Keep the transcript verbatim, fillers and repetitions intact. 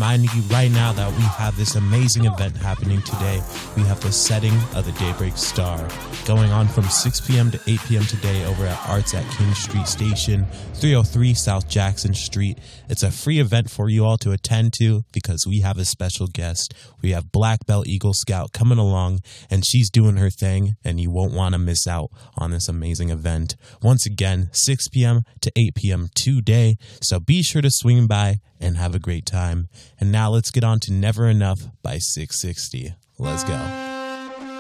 reminding you right now that we have this amazing event happening today. We have the setting of the Daybreak Star going on from six p.m. to eight p.m. today over at Arts at King Street Station, three oh three South Jackson Street. It's a free event for you all to attend to because we have a special guest. We have Black Belt Eagle Scout coming along, and she's doing her thing, and you won't want to miss out on this amazing event. Once again, six p.m. to eight p.m. today, so be sure to swing by and have a great time. And now let's get on to Never Enough by six sixty. Let's go.